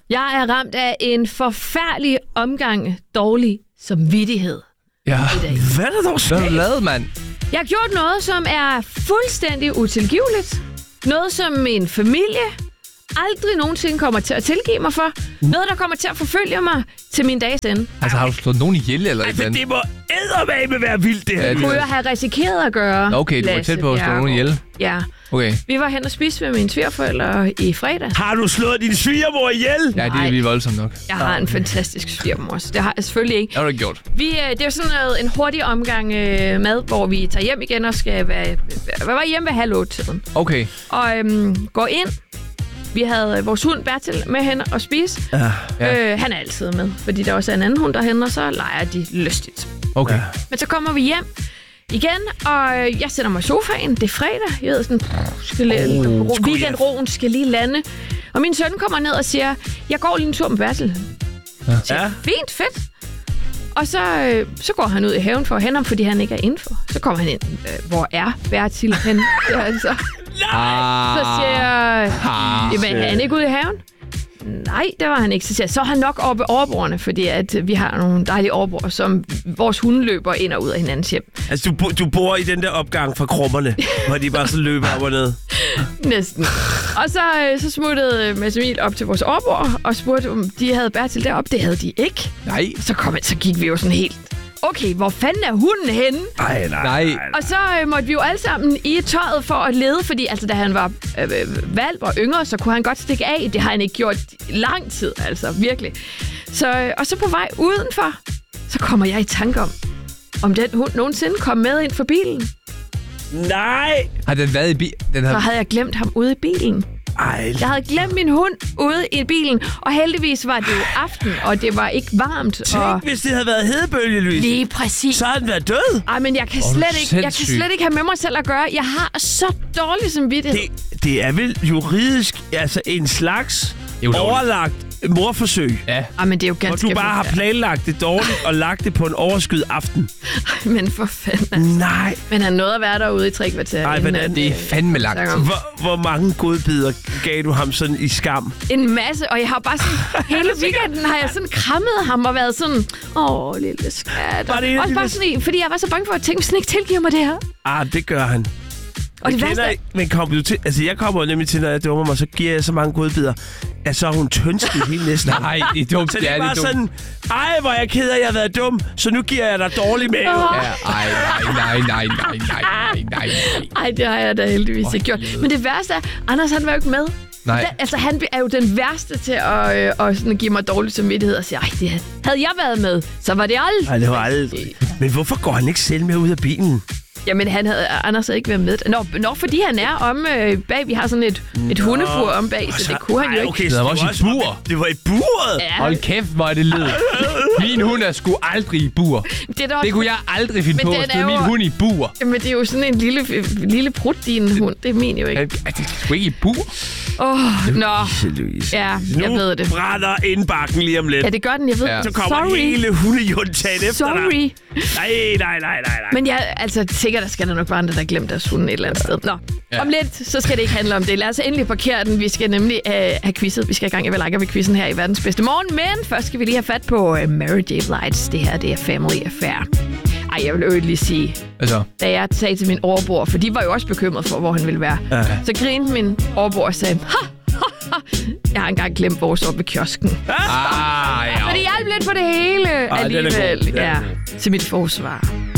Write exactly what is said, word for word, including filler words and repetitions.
Jeg er ramt af en forfærdelig omgang dårlig samvittighed. Ja. Hvad er der dog sket? Hvad har du lavet, mand? Jeg har gjort noget, som er fuldstændig utilgiveligt. Noget, som min familie aldrig nogensinde kommer til at tilgive mig for. Noget, der kommer til at forfølge mig til min dages ende. Altså, har du slået nogen ihjel eller et Altså, eller andet? det må eddermame være vildt, det her. Ja, Det det kunne jeg have risikeret at gøre. Okay, du var Lasse tæt på at slå nogen ihjel. Ja. Okay. Vi var hen og spise med mine svigerforældre i fredag. Har du slået din svigermor ihjel? Ja, det er Nej. lige voldsomt nok. Jeg har en fantastisk svigermor, så det har jeg selvfølgelig ikke. Det har du ikke gjort. Vi, øh, det er jo sådan noget, en hurtig omgang øh, mad, hvor vi tager hjem igen og skal være, jeg var hjemme ved halv otte-tiden. Okay. Og øhm, går ind. Vi havde vores hund Bertil med hen og spise. Ja. Ja. Øh, han er altid med, fordi der også er en anden hund derhen, og så leger de lystigt. Okay. Ja. Men så kommer vi hjem igen, og jeg sætter mig i sofaen. Det er fredag. Jeg ved sådan, skal oh, ro, weekendroen skal lige lande. Og min søn kommer ned og siger, jeg går lige en tur med Bertil. Ja. Siger, fint, fedt. Og så, øh, så går han ud i haven for at hente ham, fordi han ikke er indenfor. Så kommer han ind. Øh, hvor er Bertil hen? Ja, altså. Ah. Så siger jeg, Ah. jamen, er han ikke ude i haven? Nej, det var han ikke. Så siger jeg, så er han nok oppe ved overbordene, fordi at vi har nogle dejlige overbord, som vores hunde løber ind og ud af hinandens hjem. Altså, du, bo- du bor i den der opgang fra krummerne, hvor de bare så løber op og ned. Næsten. Og så, øh, så smuttede Mads Emil op til vores overbord og spurgte, om de havde Bertil deroppe. Det havde de ikke. Nej. Så, kom, så gik vi jo sådan helt, okay, hvor fanden er hunden henne? Ej, nej, Nej. nej. Og så øh, måtte vi jo alle sammen i tøjet for at lede, fordi altså, da han var øh, valp og yngre, så kunne han godt stikke af. Det har han ikke gjort i lang tid, altså virkelig. Så, øh, og så på vej udenfor, så kommer jeg i tanke om, om den hund nogensinde kom med ind for bilen. Nej! Har den været i bil? Den Så har... havde jeg glemt ham ude i bilen. Ej, Jeg havde glemt min hund ude i bilen, og heldigvis var det jo aften, og det var ikke varmt. tænk, Og hvis det havde været hedebølge, Louise. lige præcis. Så havde den været død. Ej, men jeg kan, Åh, slet du er ikke, jeg kan sindssyg. slet ikke have med mig selv at gøre. Jeg har så dårlig samvittighed. Det, det er vel juridisk altså en slags ulovligt. overlagt morforsøg. Ja. Ej, men det er jo Hvor ganske du bare har forfærdeligt. planlagt det dårligt og lagt det på en overskyet aften. Ej, men for fanden. Altså. Nej. Men han nåede at være derude i tre kvarter. Ej, inden, men at, Det er øh, fandme lang snakker tid. om- Hvor, hvor mange godbidder gav du ham sådan i skam? En masse, og jeg har bare sådan, hele weekenden har jeg sådan krammet ham og været sådan, åh, lille skat. Var det en Også lille- bare sådan, i- fordi jeg var så bange for at tænke, hvis han ikke tilgiver mig det her. Ah, det gør han. Og det Jeg værste kender ikke, men kommer du til... Altså, jeg kommer jo nemlig til, når jeg dummer mig, så giver jeg så mange godbidder, at så er hun tønsket hele næsten. Nej, det er dumt. Så det er Ja, bare dumt. sådan, ej, hvor er jeg ked af, at jeg har været dum, så nu giver jeg dig dårlig mave. Åh. Ja, ej, nej, nej, nej, nej, nej, nej, nej, nej. Ej, det har jeg da heldigvis Åh, ikke gjort. helvede. Men det værste er, Anders han var jo ikke med. Nej. Da, altså, han er jo den værste til at, øh, at sådan, give mig dårlig samvittighed og sige, ej, det havde, havde jeg været med, så var det aldrig. Nej, det var aldrig. Men hvorfor går han ikke selv med ud af bilen? Jamen, han havde, Anders havde ikke været med. Nå, nå fordi han er om øh, bag. Vi har sådan et, et hundebur om bag, så det kunne han jo Ej, ikke. okay, Det så var det også var i bur. Det var i buret? Ja, Hold kæft, hvor er det led. Min hund er sgu aldrig i bur. det, er da også, Det kunne jeg aldrig finde Men på den at er stille min jo- hund i bur. Men det er jo sådan en lille, lille prut, din hund. Det er min jo ikke. Er det sgu ikke i bur? Åh, oh, nå. Louise. Ja, jeg nu ved det. brænder indbakken lige om lidt. Ja, det gør den, jeg ved. Ja. Så kommer Sorry. hele hundejuntagen efter dig. Sorry. Nej, nej, nej, nej, nej. Men jeg, altså, sikkert der skal der nok bare andre, der har glemt deres hunde et eller andet sted. Nå, Ja. om lidt, så skal det ikke handle om det. Lad os endelig parkere den. Vi skal nemlig uh, have quizzet. Vi skal i gang i Vel med quizzen her i verdens bedste morgen. Men først skal vi lige have fat på uh, Mary J. Blights. Det her, det er Family Affair. Ej, jeg vil øvrigt lige sige, Altså, da jeg sagde til min overbror, for de var jo også bekymret for, hvor han ville være. Ja. Så grinede min overbror og sagde, ha, ha, ha. Jeg har engang glemt vores op ved kiosken. ah, ja. Så det hjalp lidt på det hele den er god. alligevel. Den er Ja, god. til mit forsvar.